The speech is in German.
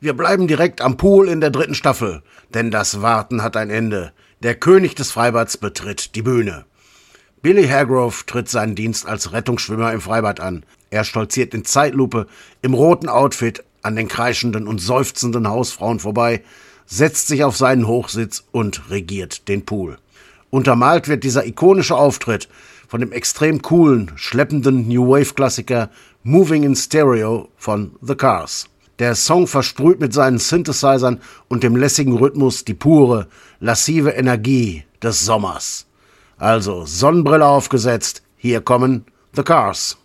Wir bleiben direkt am Pool in der 3. Staffel, denn das Warten hat ein Ende. Der König des Freibads betritt die Bühne. Billy Hargrove tritt seinen Dienst als Rettungsschwimmer im Freibad an. Er stolziert in Zeitlupe im roten Outfit an den kreischenden und seufzenden Hausfrauen vorbei, setzt sich auf seinen Hochsitz und regiert den Pool. Untermalt wird dieser ikonische Auftritt von dem extrem coolen, schleppenden New Wave-Klassiker Moving in Stereo von The Cars. Der Song versprüht mit seinen Synthesizern und dem lässigen Rhythmus die pure, lassive Energie des Sommers. Also Sonnenbrille aufgesetzt, hier kommen The Cars.